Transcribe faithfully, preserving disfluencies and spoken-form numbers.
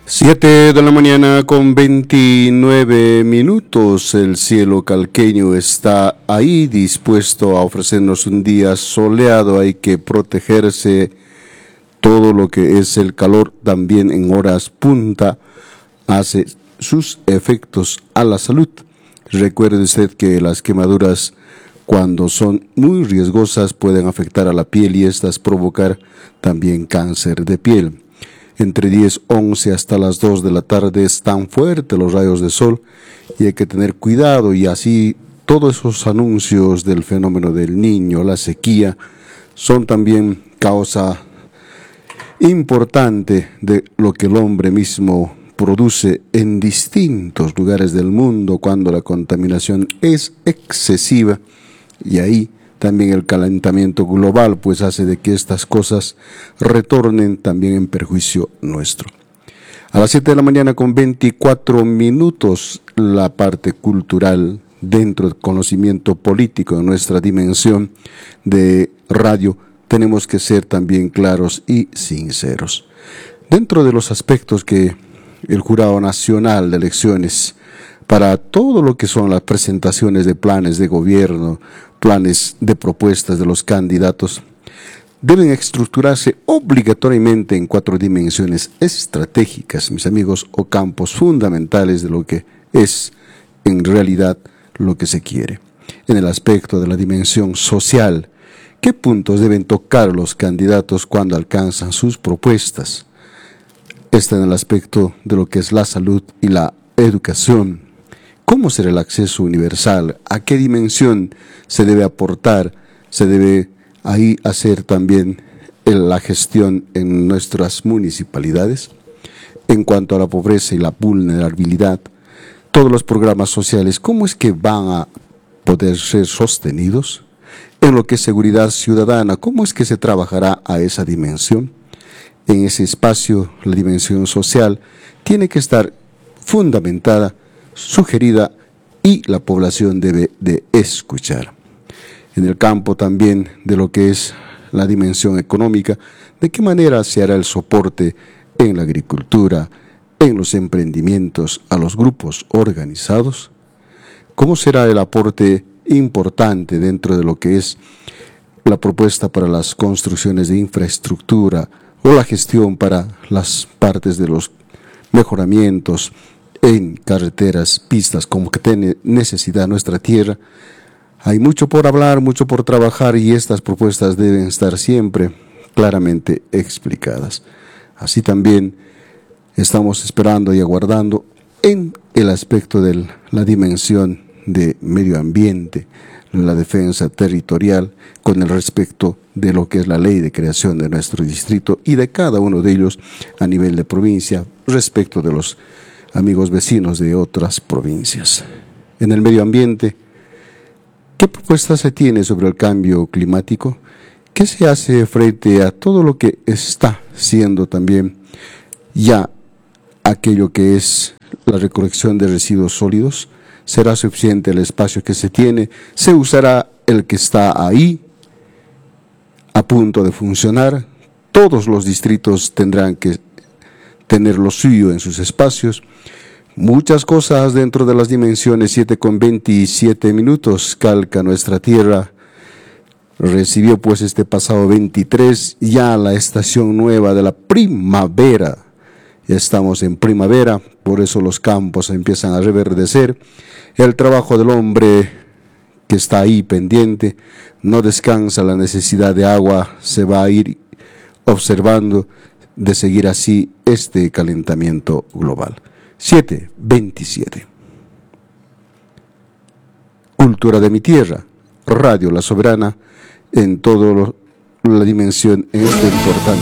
Siete de la mañana con veintinueve minutos. El cielo calqueño está ahí dispuesto a ofrecernos un día soleado. Hay que protegerse. Todo lo que es el calor también en horas punta hace sus efectos a la salud. Recuerde usted que las quemaduras, cuando son muy riesgosas, pueden afectar a la piel y estas provocar también cáncer de piel. Entre diez, once hasta las dos de la tarde están fuertes los rayos de sol y hay que tener cuidado, y así todos esos anuncios del fenómeno del Niño, la sequía, son también causa importante de lo que el hombre mismo produce en distintos lugares del mundo cuando la contaminación es excesiva, y ahí también el calentamiento global pues hace de que estas cosas retornen también en perjuicio nuestro. A las siete de la mañana con veinticuatro minutos, la parte cultural dentro del conocimiento político de nuestra dimensión de radio. Tenemos que ser también claros y sinceros. Dentro de los aspectos que el Jurado Nacional de Elecciones, para todo lo que son las presentaciones de planes de gobierno, planes de propuestas de los candidatos, deben estructurarse obligatoriamente en cuatro dimensiones estratégicas, mis amigos, o campos fundamentales de lo que es en realidad lo que se quiere. En el aspecto de la dimensión social, ¿qué puntos deben tocar los candidatos cuando alcanzan sus propuestas? Está en el aspecto de lo que es la salud y la educación. ¿Cómo será el acceso universal? ¿A qué dimensión se debe aportar? Se debe ahí hacer también la gestión en nuestras municipalidades. En cuanto a la pobreza y la vulnerabilidad, todos los programas sociales, ¿cómo es que van a poder ser sostenidos? En lo que es seguridad ciudadana, ¿cómo es que se trabajará a esa dimensión? En ese espacio, la dimensión social tiene que estar fundamentada, sugerida, y la población debe de escuchar. En el campo también de lo que es la dimensión económica, ¿de qué manera se hará el soporte en la agricultura, en los emprendimientos a los grupos organizados? ¿Cómo será el aporte importante dentro de lo que es la propuesta para las construcciones de infraestructura o la gestión para las partes de los mejoramientos en carreteras, pistas, como que tiene necesidad nuestra tierra? Hay mucho por hablar, mucho por trabajar, y estas propuestas deben estar siempre claramente explicadas. Así también estamos esperando y aguardando en el aspecto de la dimensión de medio ambiente, la defensa territorial, con el respecto de lo que es la ley de creación de nuestro distrito y de cada uno de ellos a nivel de provincia, respecto de los amigos vecinos de otras provincias. En el medio ambiente, ¿qué propuestas se tiene sobre el cambio climático? ¿Qué se hace frente a todo lo que está siendo también ya aquello que es la recolección de residuos sólidos? ¿Será suficiente el espacio que se tiene? ¿Se usará el que está ahí a punto de funcionar? Todos los distritos tendrán que tener lo suyo en sus espacios. Muchas cosas dentro de las dimensiones. Siete con veintisiete minutos. Calca nuestra tierra recibió pues este pasado veintitrés ya la estación nueva de la primavera. Ya estamos en primavera, por eso los campos empiezan a reverdecer. El trabajo del hombre que está ahí pendiente no descansa, la necesidad de agua se va a ir observando de seguir así este calentamiento global. siete veintisiete. Cultura de mi tierra, Radio La Soberana, en toda la dimensión en este importante